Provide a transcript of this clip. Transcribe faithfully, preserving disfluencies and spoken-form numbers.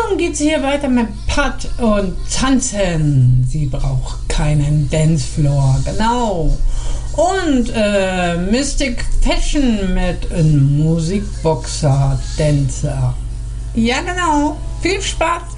nun geht's hier weiter mit Pat und Tanzen. Sie braucht keinen Dancefloor, genau. Und äh, Mystic Fashion mit einem Musikboxer Dancer. Ja, genau. Viel Spaß.